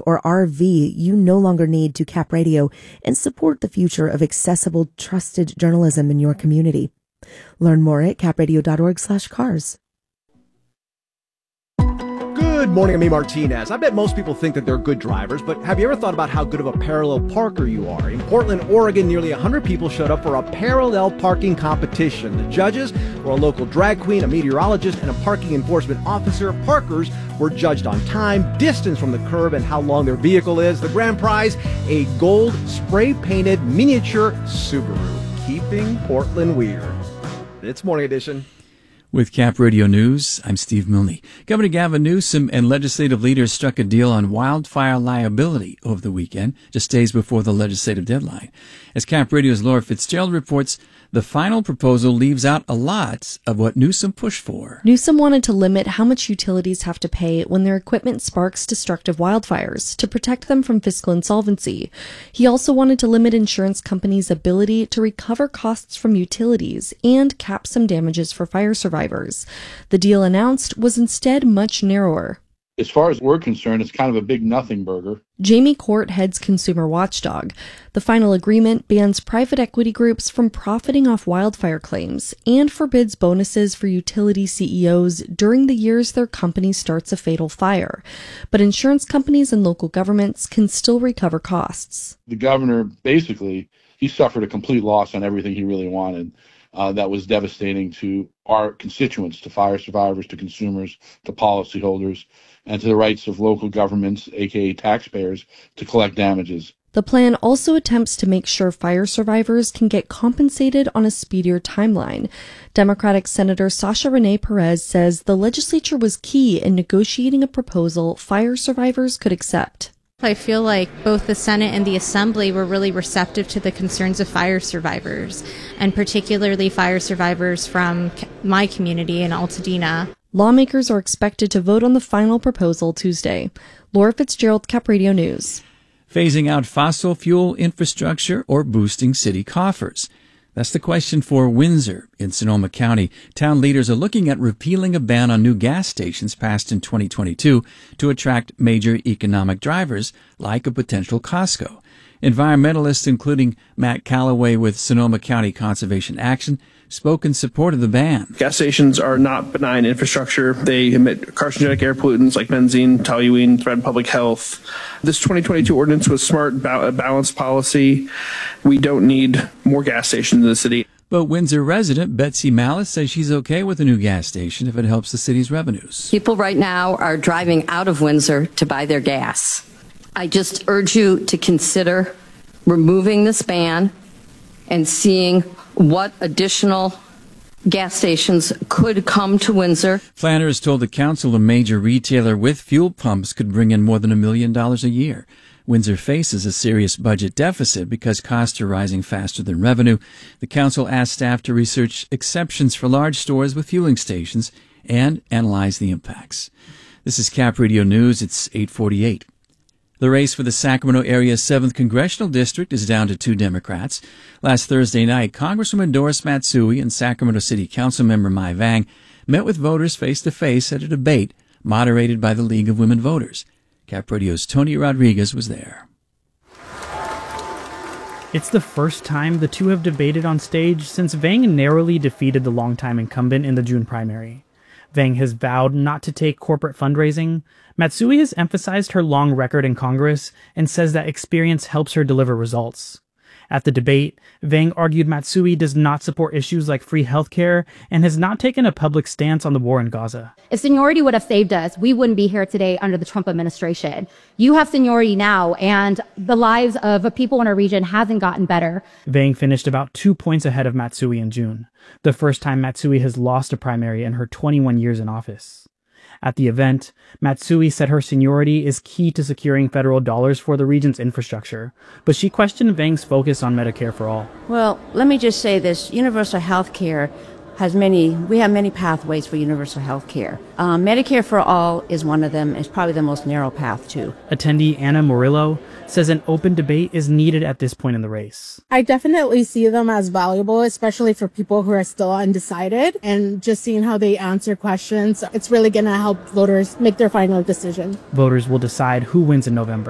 or RV you no longer need to Cap Radio and support the future of accessible, trusted journalism in your community. Learn more at capradio.org/cars. Good morning, I'm E. Martinez. I bet most people think that they're good drivers, but have you ever thought about how good of a parallel parker you are? In Portland, Oregon, nearly 100 people showed up for a parallel parking competition. The judges were a local drag queen, a meteorologist, and a parking enforcement officer. Parkers were judged on time, distance from the curb, and how long their vehicle is. The grand prize, a gold spray-painted miniature Subaru, keeping Portland weird. It's Morning Edition. With Cap Radio News, I'm Steve Milne. Governor Gavin Newsom and legislative leaders struck a deal on wildfire liability over the weekend, just days before the legislative deadline. As Cap Radio's Laura Fitzgerald reports, the final proposal leaves out a lot of what Newsom pushed for. Newsom wanted to limit how much utilities have to pay when their equipment sparks destructive wildfires to protect them from fiscal insolvency. He also wanted to limit insurance companies' ability to recover costs from utilities and cap some damages for fire survivors. The deal announced was instead much narrower. As far as we're concerned, it's kind of a big nothing burger. Jamie Court heads Consumer Watchdog. The final agreement bans private equity groups from profiting off wildfire claims and forbids bonuses for utility CEOs during the years their company starts a fatal fire. But insurance companies and local governments can still recover costs. The governor, basically, he suffered a complete loss on everything he really wanted. That was devastating to our constituents, to fire survivors, to consumers, to policyholders, and to the rights of local governments, aka taxpayers, to collect damages. The plan also attempts to make sure fire survivors can get compensated on a speedier timeline. Democratic Senator Sasha Renee Perez says the legislature was key in negotiating a proposal fire survivors could accept. I feel like both the Senate and the Assembly were really receptive to the concerns of fire survivors, and particularly fire survivors from my community in Altadena. Lawmakers are expected to vote on the final proposal Tuesday. Laura Fitzgerald, Cap Radio News. Phasing out fossil fuel infrastructure or boosting city coffers? That's the question for Windsor in Sonoma County. Town leaders are looking at repealing a ban on new gas stations passed in 2022 to attract major economic drivers like a potential Costco. Environmentalists, including Matt Callaway with Sonoma County Conservation Action, spoke in support of the ban. Gas stations are not benign infrastructure. They emit carcinogenic air pollutants like benzene, toluene, threaten public health. This 2022 ordinance was smart, balanced policy. We don't need more gas stations in the city. But Windsor resident Betsy Malice says she's okay with a new gas station if it helps the city's revenues. People right now are driving out of Windsor to buy their gas. I just urge you to consider removing this ban and seeing what additional gas stations could come to Windsor. Flanders told the council a major retailer with fuel pumps could bring in more than $1 million a year. Windsor faces a serious budget deficit because costs are rising faster than revenue. The council asked staff to research exceptions for large stores with fueling stations and analyze the impacts. This is Cap Radio News. It's 8:48. The race for the Sacramento area's 7th congressional district is down to 2 Democrats. Last Thursday night, Congresswoman Doris Matsui and Sacramento City Councilmember Mai Vang met with voters face-to-face at a debate moderated by the League of Women Voters. Cap Radio's Tony Rodriguez was there. It's the first time the two have debated on stage since Vang narrowly defeated the longtime incumbent in the June primary. Vang has vowed not to take corporate fundraising. Matsui has emphasized her long record in Congress and says that experience helps her deliver results. At the debate, Vang argued Matsui does not support issues like free healthcare and has not taken a public stance on the war in Gaza. If seniority would have saved us, we wouldn't be here today under the Trump administration. You have seniority now, and the lives of people in our region hasn't gotten better. Vang finished about 2 points ahead of Matsui in June, the first time Matsui has lost a primary in her 21 years in office. At the event, Matsui said her seniority is key to securing federal dollars for the region's infrastructure, but she questioned Vang's focus on Medicare for All. Well, let me just say this. Universal health care we have many pathways for universal health care. Medicare for All is one of them. It's probably the most narrow path, too. Attendee Anna Murillo says an open debate is needed at this point in the race. I definitely see them as valuable, especially for people who are still undecided. And just seeing how they answer questions, it's really going to help voters make their final decision. Voters will decide who wins in November.